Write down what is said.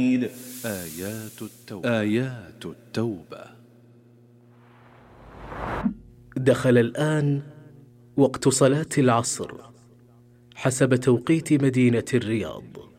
آيات التوبة. دخل الآن وقت صلاة العصر حسب توقيت مدينة الرياض.